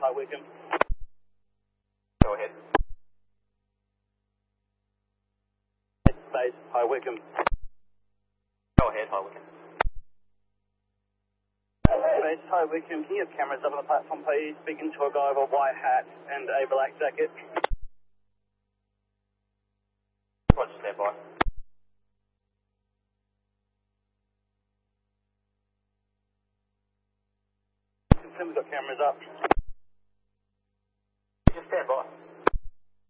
Hi Wickham. Go ahead. Base, Hi Wickham. Go ahead, Hi Wickham. Base, Hi Wickham. Can you have cameras up on the platform, please? Speaking to a guy with a white hat and a black jacket. Roger, stand by. Confirm we've got cameras up.